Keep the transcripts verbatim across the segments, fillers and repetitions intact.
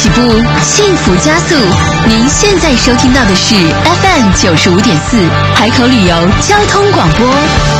起步，幸福加速。您现在收听到的是 F M 九十五点四海口旅游交通广播。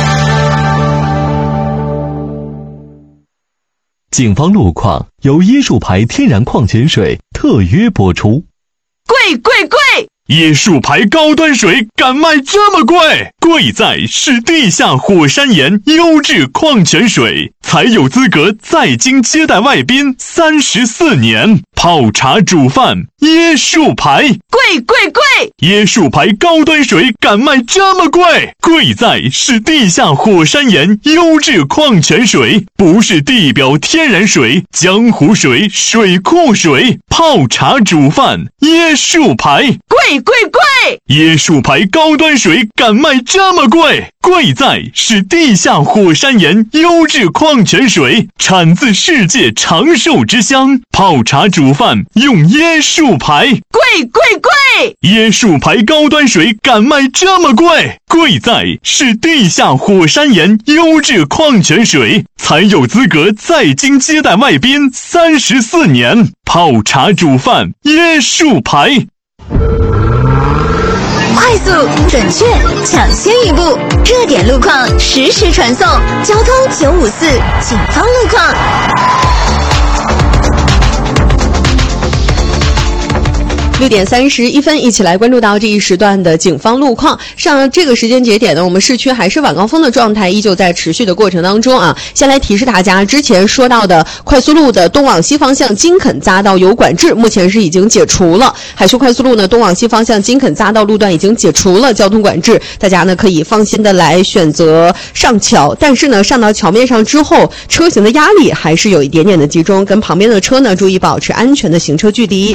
警方路况由椰树牌天然矿泉水特约播出。 贵贵贵！ 椰树牌高端水敢卖这么贵？贵在是地下火山岩优质矿泉水，才有资格在京接待外宾三十四年。泡茶煮饭，椰树牌， 贵贵贵！ 椰树牌高端水敢卖这么贵？贵在是地下火山岩优质矿泉水，不是地表天然水、江湖水、水库水。泡茶煮饭，椰树牌， 贵贵贵！ 椰树牌高端水敢卖这么贵？贵在是地下火山岩优质矿泉水，产自世界长寿之乡。泡茶煮饭用椰树牌， 贵贵贵！ 椰树牌高端水敢卖这么贵？贵在是地下火山岩优质矿泉水，才有资格在京接待外宾三十四年。泡茶煮饭，椰树牌。 快速、准确、抢先一步，热点路况实时传送。交通九五四，警方路况。 六点三十一分，一起来关注到这一时段的警方路况。上这个时间节点呢，我们市区还是晚高峰的状态，依旧在持续的过程当中啊。先来提示大家，之前说到的快速路的东往西方向金肯匝道有管制，目前是已经解除了。海修快速路呢，东往西方向金肯匝道路段已经解除了交通管制，大家呢可以放心的来选择上桥。但是呢，上到桥面上之后，车型的压力还是有一点点的集中，跟旁边的车呢注意保持安全的行车距离。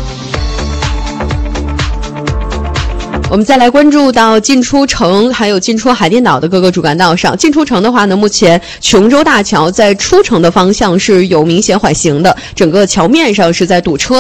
我们再来关注到进出城还有进出海淀岛的各个主干道上。进出城的话呢，目前琼州大桥在出城的方向是有明显缓行的，整个桥面上是在堵车。